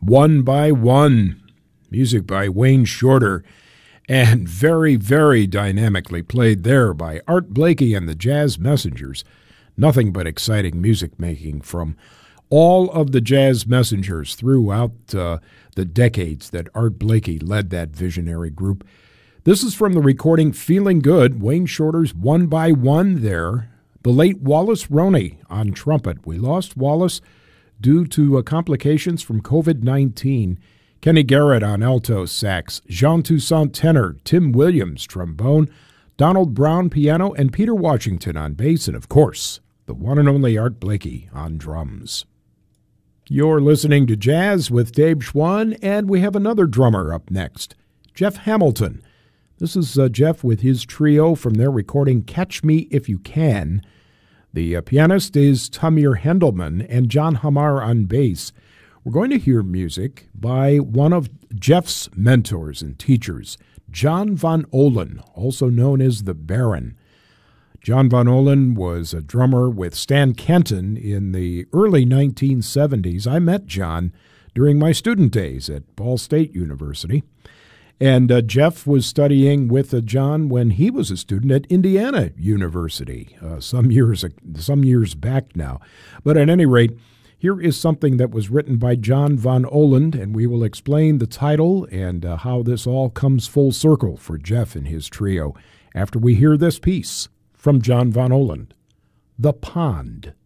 One by One, music by Wayne Shorter, and very, very dynamically played there by Art Blakey and the Jazz Messengers. Nothing but exciting music making from all of the Jazz Messengers throughout the decades that Art Blakey led that visionary group. This is from the recording Feeling Good, Wayne Shorter's One by One there. The late Wallace Roney on trumpet. We lost Wallace due to complications from COVID-19. Kenny Garrett on alto sax, Jean Toussaint tenor, Tim Williams trombone, Donald Brown piano, and Peter Washington on bass, and of course, the one and only Art Blakey on drums. You're listening to Jazz with Dave Schwann, and we have another drummer up next, Jeff Hamilton. This is Jeff with his trio from their recording Catch Me If You Can. The pianist is Tamir Hendelman and John Hamar on bass. We're going to hear music by one of Jeff's mentors and teachers, John Von Ohlen, also known as the Baron. John Von Ohlen was a drummer with Stan Kenton in the early 1970s. I met John during my student days at Ball State University. And Jeff was studying with John when he was a student at Indiana University some years back now. But at any rate, here is something that was written by John Von Ohlen, and we will explain the title and how this all comes full circle for Jeff and his trio after we hear this piece from John Von Ohlen, The Pond.